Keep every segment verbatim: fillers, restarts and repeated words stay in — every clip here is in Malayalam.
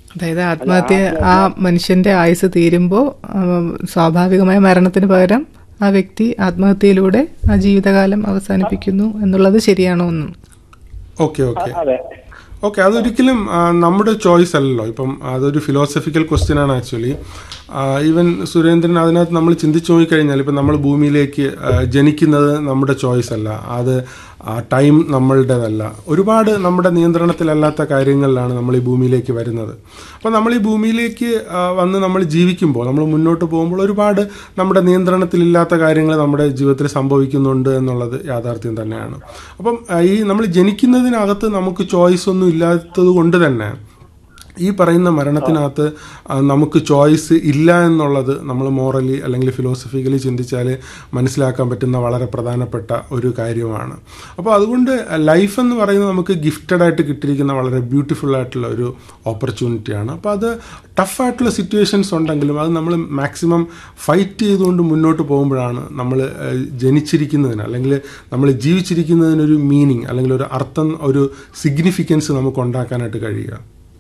അതായത് ആത്മഹത്യ ആ മനുഷ്യന്റെ ആയുസ് തീരുമ്പോൾ സ്വാഭാവികമായ മരണത്തിന് പകരം ആ വ്യക്തി ആത്മഹത്യയിലൂടെ ആ ജീവിതകാലം അവസാനിപ്പിക്കുന്നു എന്നുള്ളത് ശരിയാണോ എന്നും. ഓക്കെ ഓക്കെ ഓക്കെ അതൊരിക്കലും നമ്മുടെ ചോയ്സ് അല്ലല്ലോ. ഇപ്പം അതൊരു ഫിലോസഫിക്കൽ ക്വസ്റ്റ്യൻ ആണ് ആക്ച്വലി. ഈവൻ സുരേന്ദ്രൻ അതിനകത്ത് നമ്മൾ ചിന്തിച്ചു നോക്കിക്കഴിഞ്ഞാൽ ഇപ്പം നമ്മൾ ഭൂമിയിലേക്ക് ജനിക്കുന്നത് നമ്മുടെ ചോയ്സ് അല്ല, അത് ടൈം നമ്മളുടേതല്ല. ഒരുപാട് നമ്മുടെ നിയന്ത്രണത്തിലല്ലാത്ത കാര്യങ്ങളിലാണ് നമ്മൾ ഈ ഭൂമിയിലേക്ക് വരുന്നത്. അപ്പോൾ നമ്മൾ ഈ ഭൂമിയിലേക്ക് വന്ന് നമ്മൾ ജീവിക്കുമ്പോൾ, നമ്മൾ മുന്നോട്ട് പോകുമ്പോൾ ഒരുപാട് നമ്മുടെ നിയന്ത്രണത്തിലില്ലാത്ത കാര്യങ്ങൾ നമ്മുടെ ജീവിതത്തിൽ സംഭവിക്കുന്നുണ്ട് എന്നുള്ളത് യാഥാർത്ഥ്യം തന്നെയാണ്. അപ്പം ഈ നമ്മൾ ജനിക്കുന്നതിനകത്ത് നമുക്ക് ചോയ്സ് ഒന്നും ഇല്ലാത്തത് കൊണ്ട് തന്നെ ഈ പറയുന്ന മരണത്തിനകത്ത് നമുക്ക് ചോയ്സ് ഇല്ല എന്നുള്ളത് നമ്മൾ മോറലി അല്ലെങ്കിൽ ഫിലോസഫിക്കലി ചിന്തിച്ചാൽ മനസ്സിലാക്കാൻ പറ്റുന്ന വളരെ പ്രധാനപ്പെട്ട ഒരു കാര്യമാണ്. അപ്പോൾ അതുകൊണ്ട് ലൈഫ് എന്ന് പറയുന്നത് നമുക്ക് ഗിഫ്റ്റഡ് ആയിട്ട് കിട്ടിയിരിക്കുന്ന വളരെ ബ്യൂട്ടിഫുൾ ആയിട്ടുള്ള ഒരു ഓപ്പർച്യൂണിറ്റിയാണ്. അപ്പോൾ അത് ടഫായിട്ടുള്ള സിറ്റുവേഷൻസ് ഉണ്ടെങ്കിലും അത് നമ്മൾ മാക്സിമം ഫൈറ്റ് ചെയ്തുകൊണ്ട് മുന്നോട്ട് പോകുമ്പോഴാണ് നമ്മൾ ജനിച്ചിരിക്കുന്നതിന് അല്ലെങ്കിൽ നമ്മൾ ജീവിച്ചിരിക്കുന്നതിനൊരു മീനിങ് അല്ലെങ്കിൽ ഒരു അർത്ഥം, ഒരു സിഗ്നിഫിക്കൻസ് നമുക്ക് ഉണ്ടാക്കാനായിട്ട് കഴിയുക.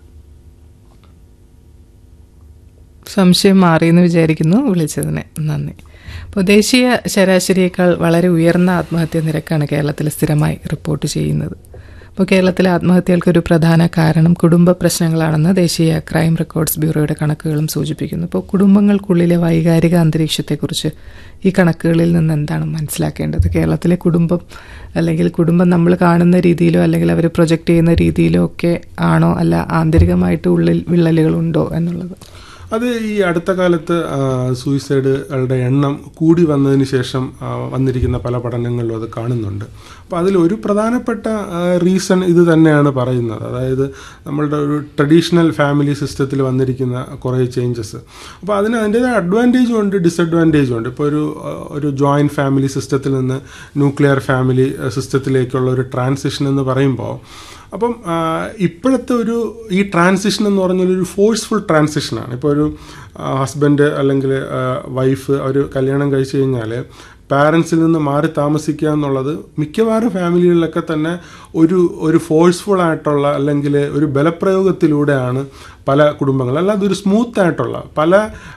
സംശയം മാറിയെന്ന് വിചാരിക്കുന്നു. വിളിച്ചതിന് നന്ദി. അപ്പോൾ ദേശീയ ശരാശരിയേക്കാൾ വളരെ ഉയർന്ന ആത്മഹത്യാ നിരക്കാണ് കേരളത്തിൽ സ്ഥിരമായി റിപ്പോർട്ട് ചെയ്യുന്നത്. അപ്പോൾ കേരളത്തിലെ ആത്മഹത്യകൾക്കൊരു പ്രധാന കാരണം കുടുംബ പ്രശ്നങ്ങളാണെന്ന് ദേശീയ ക്രൈം റെക്കോർഡ്സ് ബ്യൂറോയുടെ കണക്കുകളും സൂചിപ്പിക്കുന്നു. അപ്പോൾ കുടുംബങ്ങൾക്കുള്ളിലെ വൈകാരിക അന്തരീക്ഷത്തെക്കുറിച്ച് ഈ കണക്കുകളിൽ നിന്ന് എന്താണ് മനസ്സിലാക്കേണ്ടത്? കേരളത്തിലെ കുടുംബം അല്ലെങ്കിൽ കുടുംബം നമ്മൾ കാണുന്ന രീതിയിലോ അല്ലെങ്കിൽ അവർ പ്രൊജക്റ്റ് ചെയ്യുന്ന രീതിയിലോ ഒക്കെ ആണോ, അല്ല ആന്തരികമായിട്ട് ഉള്ളിൽ വിള്ളലുകളുണ്ടോ എന്നുള്ളത്? അത് ഈ അടുത്ത കാലത്ത് സൂയിസൈഡുകളുടെ എണ്ണം കൂടി വന്നതിന് ശേഷം വന്നിരിക്കുന്ന പല പഠനങ്ങളിലും അത് കാണുന്നുണ്ട്. അപ്പോൾ അതിലൊരു പ്രധാനപ്പെട്ട റീസൺ ഇത് തന്നെയാണ് പറയുന്നത്. അതായത് നമ്മളുടെ ഒരു ട്രഡീഷണൽ ഫാമിലി സിസ്റ്റത്തിൽ വന്നിരിക്കുന്ന കുറേ ചേഞ്ചസ്. അപ്പോൾ അതിന് അതിൻ്റേതായ അഡ്വാൻറ്റേജും ഉണ്ട് ഡിസഡ്വാൻറ്റേജും ഉണ്ട്. ഇപ്പോൾ ഒരു ഒരു ജോയിൻറ്റ് ഫാമിലി സിസ്റ്റത്തിൽ നിന്ന് ന്യൂക്ലിയർ ഫാമിലി സിസ്റ്റത്തിലേക്കുള്ള ഒരു ട്രാൻസിഷൻ എന്ന് പറയുമ്പോൾ, അപ്പം ഇപ്പോഴത്തെ ഒരു ഈ ട്രാൻസിഷൻ എന്ന് പറഞ്ഞൊരു ഫോഴ്സ്ഫുൾ ട്രാൻസിഷനാണ്. ഇപ്പോൾ ഒരു ഹസ്ബൻഡ് അല്ലെങ്കിൽ വൈഫ് അവർ കല്യാണം കഴിച്ചു കഴിഞ്ഞാൽ പാരൻസിൽ നിന്ന് മാറി താമസിക്കുക എന്നുള്ളത് മിക്കവാറും ഫാമിലികളിലൊക്കെ തന്നെ ഒരു ഒരു ഫോഴ്സ്ഫുൾ ആയിട്ടുള്ള അല്ലെങ്കിൽ ഒരു ബലപ്രയോഗത്തിലൂടെയാണ് പല കുടുംബങ്ങൾ, അല്ലാതെ ഒരു സ്മൂത്ത് ആയിട്ടുള്ള പല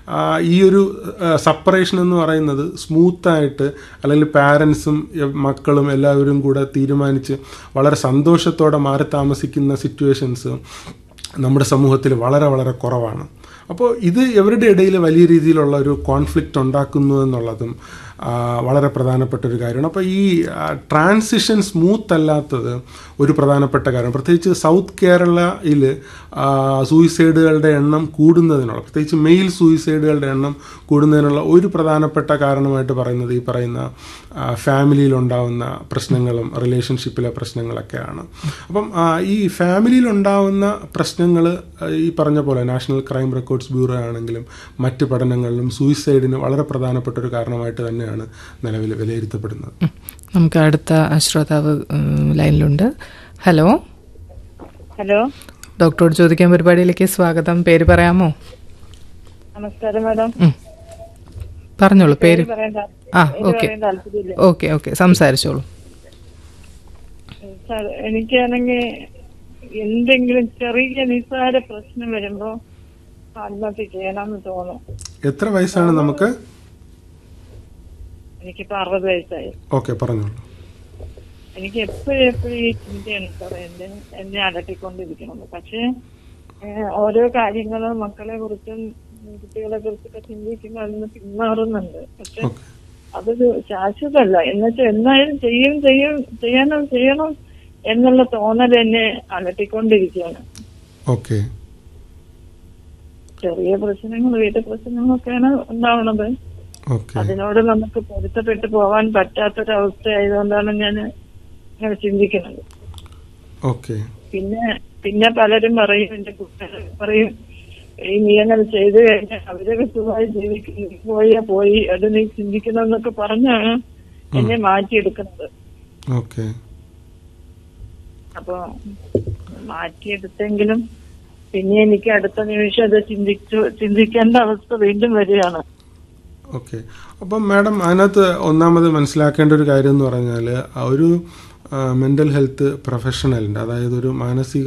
ഈ ഒരു സെപ്പറേഷൻ എന്ന് പറയുന്നത് സ്മൂത്തായിട്ട് അല്ലെങ്കിൽ പാരൻസും മക്കളും എല്ലാവരും കൂടെ തീരുമാനിച്ച് വളരെ സന്തോഷത്തോടെ മാറി താമസിക്കുന്ന സിറ്റുവേഷൻസ് നമ്മുടെ സമൂഹത്തിൽ വളരെ വളരെ കുറവാണ്. അപ്പോൾ ഇത് ഇവരുടെ ഇടയിൽ വലിയ രീതിയിലുള്ള ഒരു കോൺഫ്ലിക്റ്റ് ഉണ്ടാക്കുന്നു എന്നുള്ളതും വളരെ പ്രധാനപ്പെട്ട ഒരു കാര്യമാണ്. അപ്പോൾ ഈ ട്രാൻസിഷൻ സ്മൂത്ത് അല്ലാത്തത് ഒരു പ്രധാനപ്പെട്ട കാര്യം. പ്രത്യേകിച്ച് സൗത്ത് കേരളയിൽ സൂയിസൈഡുകളുടെ എണ്ണം കൂടുന്നതിനുള്ള, പ്രത്യേകിച്ച് മെയിൽ സൂയിസൈഡുകളുടെ എണ്ണം കൂടുന്നതിനുള്ള ഒരു പ്രധാനപ്പെട്ട കാരണമായിട്ട് പറയുന്നത് ഈ പറയുന്ന ഫാമിലിയിലുണ്ടാവുന്ന പ്രശ്നങ്ങളും റിലേഷൻഷിപ്പിലെ പ്രശ്നങ്ങളൊക്കെയാണ്. അപ്പം ഈ ഫാമിലിയിലുണ്ടാവുന്ന പ്രശ്നങ്ങൾ ഈ പറഞ്ഞ പോലെ നാഷണൽ ക്രൈം റെക്കോർഡ്സ് ബ്യൂറോ ആണെങ്കിലും മറ്റ് പഠനങ്ങളിലും സൂയിസൈഡിന് വളരെ പ്രധാനപ്പെട്ട ഒരു കാരണമായിട്ട് തന്നെയാണ് നിലവിൽ വിലയിരുത്തപ്പെടുന്നത്. നമുക്ക് അടുത്ത ശ്രോതാവ് ലൈനിലുണ്ട്. ഹലോ ഹലോ ഡോക്ടറോട് ചോദിക്കാൻ പരിപാടിയിലേക്ക് സ്വാഗതം. പേര് പറയാമോ? നമസ്കാരം മാഡം. പറഞ്ഞോളൂ പേര്. ആ ഓക്കെ ഓക്കെ ഓക്കെ സംസാരിച്ചോളൂ. എനിക്കാണെങ്കിൽ എന്തെങ്കിലും ചെറിയ നിസ്സാര പ്രശ്നം വരുമ്പോ ആത്മഹത്യ ചെയ്യണമെന്ന് തോന്നും. എത്ര വയസ്സാണ് നമുക്ക്? എനിക്കിപ്പോ അറുപത് വയസ്സായി. ഓക്കെ പറഞ്ഞോളൂ. എനിക്ക് എപ്പോഴും എപ്പോഴും ഈ ചിന്തയാണ് സാർ എന്റെ എന്നെ അലട്ടിക്കൊണ്ടിരിക്കുന്നത്. പക്ഷെ ഓരോ കാര്യങ്ങളും മക്കളെ കുറിച്ചും കുട്ടികളെ കുറിച്ചൊക്കെ ചിന്തിക്കുമ്പോൾ അതിന് പിന്മാറുന്നുണ്ട്. പക്ഷെ അതൊരു ശാശ്വതമല്ല. എന്നുവെച്ചാൽ എന്നായാലും ചെയ്യും ചെയ്യും ചെയ്യണം ചെയ്യണം എന്നുള്ള തോന്നൽ എന്നെ അലട്ടിക്കൊണ്ടിരിക്കുകയാണ്. ഓക്കെ. ചെറിയ പ്രശ്നങ്ങൾ വീട്ടു പ്രശ്നങ്ങളൊക്കെയാണ് ഉണ്ടാവുന്നത്. അതിനോട് നമുക്ക് പൊരുത്തപ്പെട്ടു പോവാൻ പറ്റാത്തൊരവസ്ഥ ആയതുകൊണ്ടാണ് ഞാൻ അങ്ങനെ ചിന്തിക്കുന്നത്. പിന്നെ പിന്നെ പലരും പറയും, എന്റെ കുട്ടികൾ പറയും, ഈ നീ അങ്ങനെ ചെയ്തു കഴിഞ്ഞാൽ അവരൊക്കെ സുഖമായി ജീവിക്കുന്നു, പോയാ പോയി, അത് നീ ചിന്തിക്കണമെന്നൊക്കെ പറഞ്ഞാണ് എന്നെ മാറ്റിയെടുക്കുന്നത്. അപ്പൊ മാറ്റിയെടുത്തെങ്കിലും പിന്നെ എനിക്ക് അടുത്ത നിമിഷം അത് ചിന്തിച്ചു ചിന്തിക്കേണ്ട അവസ്ഥ വീണ്ടും വരികയാണ്. ഓക്കെ. അപ്പം മാഡം അതിനകത്ത് ഒന്നാമത് മനസ്സിലാക്കേണ്ട ഒരു കാര്യം എന്ന് പറഞ്ഞാൽ ഒരു മെൻ്റൽ ഹെൽത്ത് പ്രൊഫഷണലിൻ്റെ, അതായത് ഒരു മാനസിക